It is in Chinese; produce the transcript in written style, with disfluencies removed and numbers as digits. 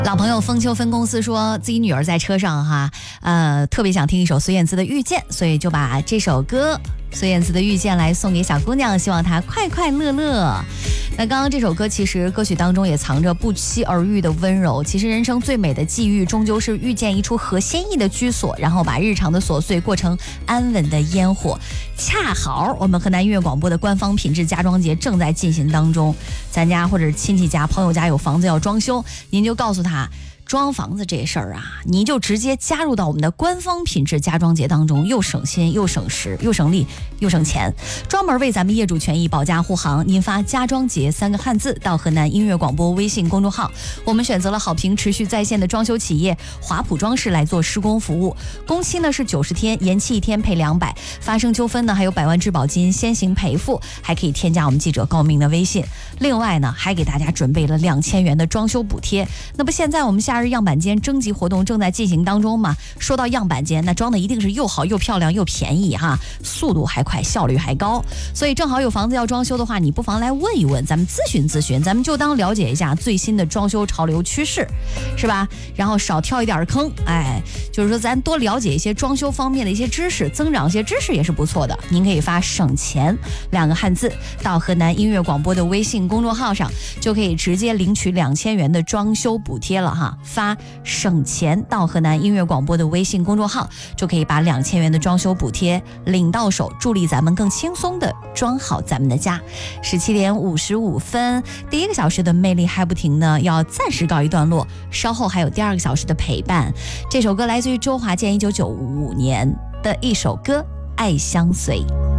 老朋友风秋分公司说自己女儿在车上特别想听一首孙燕姿的《遇见》，所以就把这首歌孙燕姿的《遇见》来送给小姑娘，希望她快快乐乐。那刚刚这首歌其实歌曲当中也藏着不期而遇的温柔，其实人生最美的际遇终究是遇见一处合心意的居所，然后把日常的琐碎过成安稳的烟火。恰好我们河南音乐广播的官方品质家装节正在进行当中，咱家或者亲戚家朋友家有房子要装修，您就告诉他装房子这事儿啊，你就直接加入到我们的官方品质家装节当中，又省心又省时又省力又省钱，专门为咱们业主权益保驾护航。您发家装节3个汉字到河南音乐广播微信公众号，我们选择了好评持续在线的装修企业华普装饰来做施工服务，工期呢是90天，延期1天赔200，发生纠纷呢还有100万质保金先行赔付，还可以添加我们记者高明的微信。另外呢还给大家准备了2000元的装修补贴。那么现在我们夏日样板间征集活动正在进行当中嘛，说到样板间，那装的一定是又好又漂亮又便宜哈，速度还快，效率还高，所以正好有房子要装修的话，你不妨来问一问，咱们咨询咨询，咱们就当了解一下最新的装修潮流趋势，是吧？然后少跳一点坑，就是说咱多了解一些装修方面的一些知识，增长一些知识也是不错的。您可以发省钱2个汉字到河南音乐广播的微信公众号上，就可以直接领取2000元的装修补贴了哈。发省钱到河南音乐广播的微信公众号，就可以把2000元的装修补贴领到手，助力咱们更轻松的装好咱们的家。17点55分，第1个小时的魅力还不停呢，要暂时告一段落，稍后还有第2个小时的陪伴。这首歌来自于周华健1995年的一首歌《爱相随》。